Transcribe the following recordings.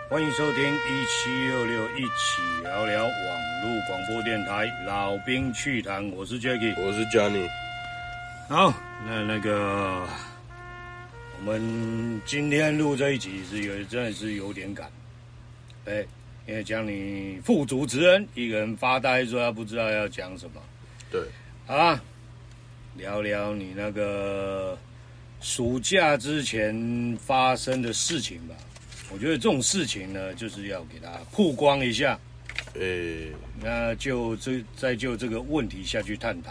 欢迎收听1766一起聊聊网络广播电台老兵趣谈，我是 Jacky， 我是 Johnny。 好，那个我们今天录这一集真的是有点赶，因为讲你富足之恩，一个人发呆说他不知道要讲什么。 对， 好啊，聊聊你那个暑假之前发生的事情吧。我觉得这种事情呢，就是要给它曝光一下。那再就这个问题下去探讨。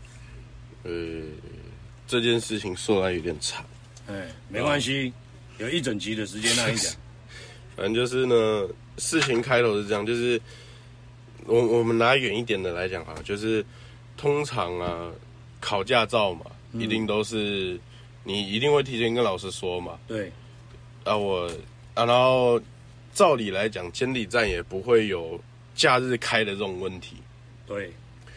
这件事情说来有点长。 没关系，有一整集的时间让你讲。 反正就是呢，事情开头是这样，就是我们拿远一点的来讲啊，就是通常啊，考驾照嘛，一定都是你一定会提前跟老师说嘛。 对。 然后照理来讲，监理站也不会有假日开的这种问题。 对，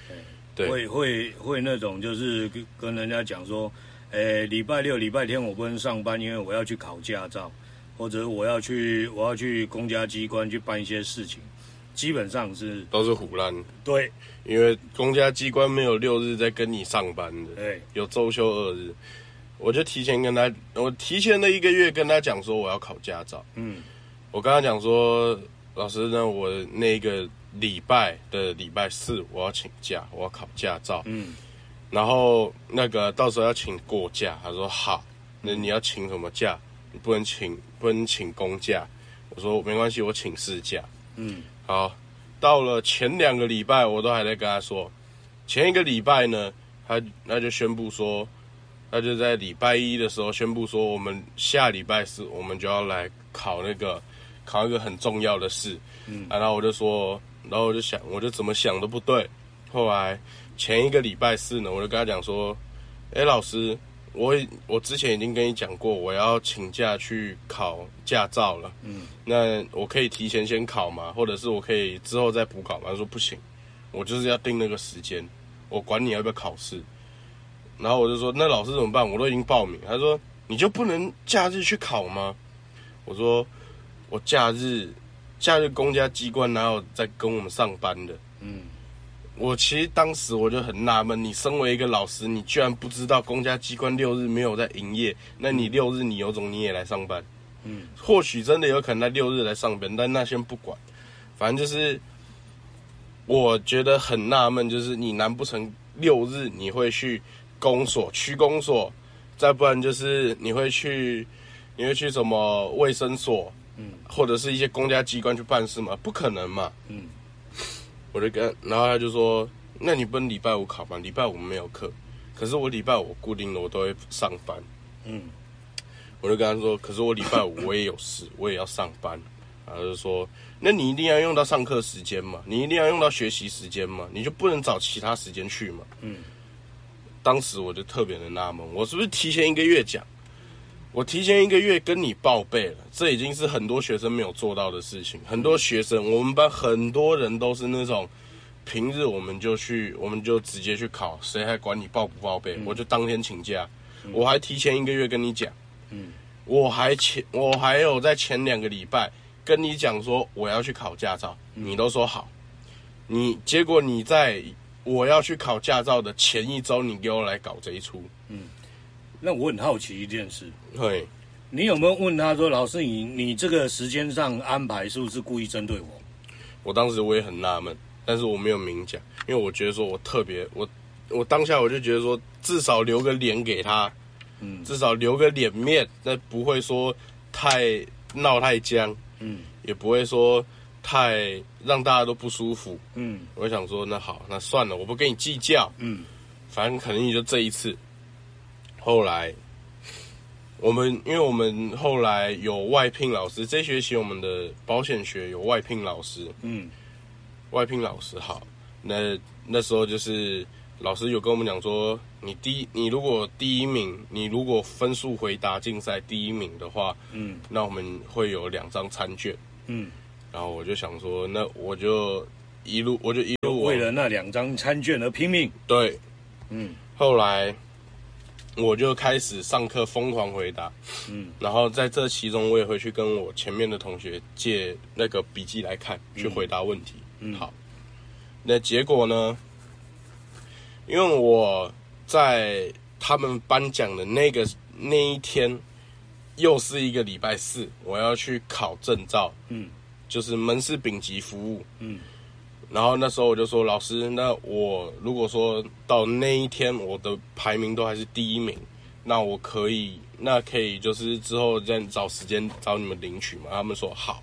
会那种就是跟人家讲说，礼拜六、礼拜天我不能上班，因为我要去考驾照，或者我要去公家机关去办一些事情，基本上都是唬烂。 对， 因为公家机关没有6日在跟你上班的， 对， 有周休2日。我就提前了1个月跟他讲说我要考驾照。我跟他讲说，老师呢，我那个礼拜4我要请假，我要考驾照。然后那个到时候要请过假，他说好，那你要请什么假？你不能请公假。我说没关系，我请事假。好，到了前2个礼拜我都还在跟他说，前1个礼拜呢，他就宣布说。他就在礼拜1的时候宣布说，我们下礼拜4我们就要来考一个很重要的试。然后我就说，然后我就怎么想都不对。后来前1个礼拜4呢，我就跟他讲说，老师，我之前已经跟你讲过，我要请假去考驾照了。那我可以提前先考吗？或者是我可以之后再补考吗？他说不行，我就是要定那个时间，我管你要不要考试。然后我就说，那老师怎么办？我都已经报名。他说，你就不能假日去考吗？我说，我假日公家机关哪有在跟我们上班的？我其实当时我就很纳闷，你身为一个老师，你居然不知道公家机关6日没有在营业，那你6日你有种你也来上班？或许真的有可能在6日来上班，但那先不管，反正就是我觉得很纳闷，就是你难不成6日你会去区公所，再不然就是你会去什么卫生所，或者是一些公家机关去办事吗？不可能嘛。我就然后他就说，那你不能礼拜5考吗？礼拜5没有课，可是我礼拜5固定的我都会上班。我就跟他说，可是我礼拜5我也有事，我也要上班。然后就说，那你一定要用到上课时间嘛，你一定要用到学习时间嘛，你就不能找其他时间去嘛。当时我就特别的纳闷，我是不是提前1个月讲？我提前1个月跟你报备了，这已经是很多学生没有做到的事情。很多学生，我们班很多人都是那种平日我们就直接去考，谁还管你报不报备？我就当天请假，我还提前1个月跟你讲。我还有在前2个礼拜跟你讲说我要去考驾照，你都说好，结果你在我要去考驾照的前1周，你给我来搞这一出。 那我很好奇一件事， 对， 你有没有问他说，老师你这个时间上安排是不是故意针对我？ 我当时我也很纳闷，但是我没有明讲，因为我觉得说我当下我就觉得说，至少留个脸给他，至少留个脸面，那不会说闹太僵，也不会说太让大家都不舒服。我想说，那好，那算了，我不跟你计较。反正可能也就这一次。后来，因为我们后来有外聘老师，这学期我们的保险学有外聘老师。外聘老师好，那时候就是老师有跟我们讲说，你如果第1名，你如果分数回答竞赛第1名的话，那我们会有2张餐券。然后我就想说，那我就一路为了那2张餐券而拼命。 对，后来我就开始上课疯狂回答，然后在这其中我也会去跟我前面的同学借那个笔记来看，去回答问题。好，那结果呢？因为我在他们颁奖的那一天，又是一个礼拜四，我要去考证照，就是门市丙级服务，然后那时候我就说，老师，那我如果说到那一天我的排名都还是第1名，那可以就是之后再找时间找你们领取嘛？他们说好，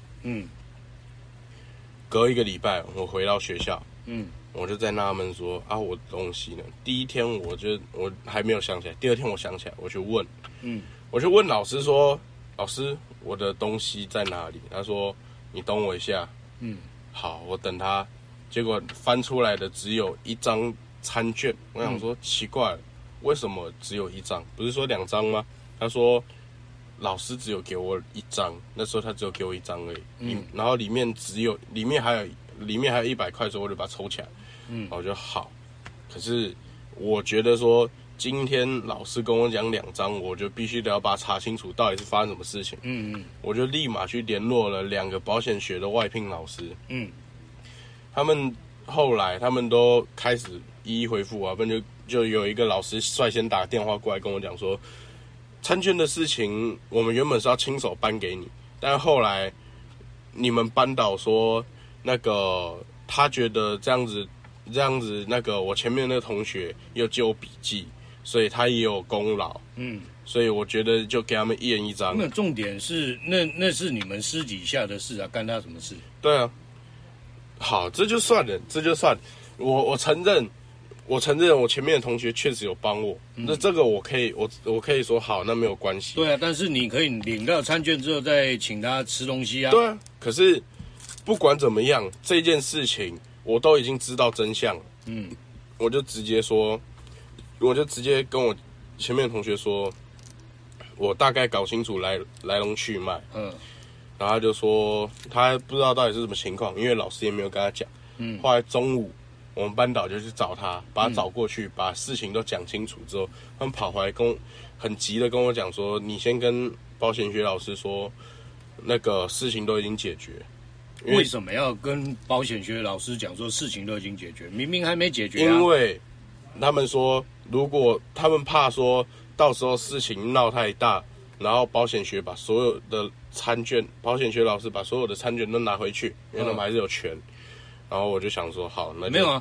隔一个礼拜我回到学校，我就在纳闷说啊，我的东西呢？第一天我还没有想起来，第二天我想起来，我去问，我就问老师说，老师，我的东西在哪里？他说你等我一下，好，我等他。结果翻出来的只有1张餐券，我想说奇怪了，为什么只有1张？不是说2张吗？他说老师只有给我1张，那时候他只有给我1张而已，然后里面还有100块，所以我就把它抽起来，然后我就好。可是我觉得说今天老师跟我讲2张，我就必须得要把它查清楚到底是发生什么事情。我就立马去联络了2个保险学的外聘老师。他们后来都开始一一回复我，就有一个老师率先打电话过来跟我讲说，餐券的事情我们原本是要亲手颁给你，但后来你们班导说那个他觉得这样子那个我前面那个同学又借我笔记，所以他也有功劳，所以我觉得就给他们1人1张。 那重点是那是你们私底下的事啊，干他什么事？ 对啊。好，这就算了。我承认我前面的同学确实有帮我，那这个我可以说好，那没有关系。 对啊，但是你可以领到餐券之后再请他吃东西啊。 对啊，可是不管怎么样，这件事情我都已经知道真相了。我就直接跟我前面的同学说，我大概搞清楚来龙去脉。然后他就说他不知道到底是什么情况，因为老师也没有跟他讲。后来中午我们班导就去找他，把他找过去，把事情都讲清楚之后，他们跑回来很急的跟我讲说，你先跟保险学老师说，那个事情都已经解决。 为什么要跟保险学老师讲说事情都已经解决？明明还没解决啊。 因为他们说，如果他们怕说到时候事情闹太大，然后保险学把所有的餐券，保险学老师把所有的餐券都拿回去，因为他们还是有权。然后我就想说，好，那就没有啊，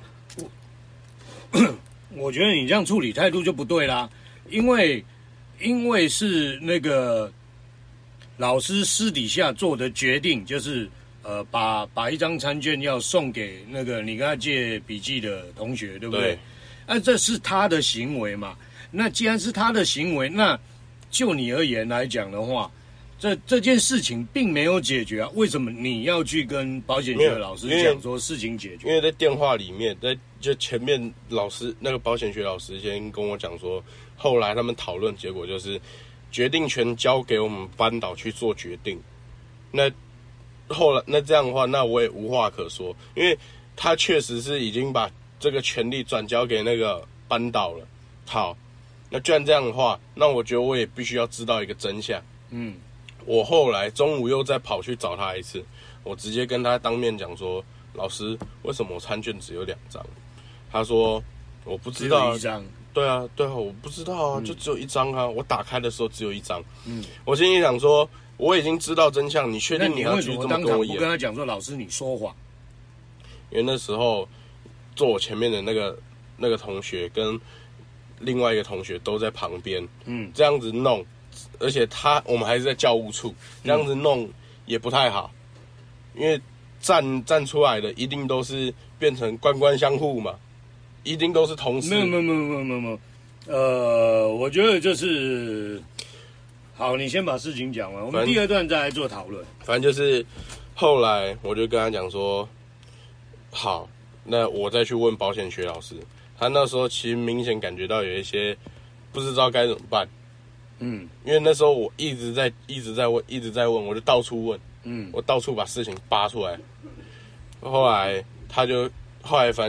我觉得你这样处理态度就不对啦，因为是那个老师私底下做的决定，就是把1张餐券要送给那个你跟他借笔记的同学，对不对？这是他的行为嘛？那既然是他的行为，那就你而言来讲的话，这件事情并没有解决啊，为什么你要去跟保险学的老师讲说事情解决？ 因为在电话里面，就前面老师那个保险学老师先跟我讲说，后来他们讨论结果就是决定权交给我们班导去做决定。那后来那这样的话，那我也无话可说，因为他确实是已经把这个权利转交给那个班导了。好，那既然这样的话，那我觉得我也必须要知道一个真相。我后来中午又再跑去找他一次，我直接跟他当面讲说，老师，为什么我餐券只有2张？他说我不知道。 只有1张。 对啊，我不知道啊，就只有1张啊。我打开的时候只有1张。我心里想说，我已经知道真相，你确定你要去这么跟我演？ 那你为什么当场不跟他讲说，老师你说谎？ 因为那时候坐我前面的那个同学跟另外一个同学都在旁边，这样子弄。而且我们还是在教务处，这样子弄也不太好，因为站出来的一定都是变成官官相护嘛，一定都是同事。 没有，我觉得就是好，你先把事情讲完，我们第2段再来做讨论。 反正就是后来我就跟他讲说，好，那我再去问保险学老师。他那时候其实明显感觉到有一些不知道该怎么办。因为那时候我一直在问，我就到处问，我到处把事情扒出来。后来反正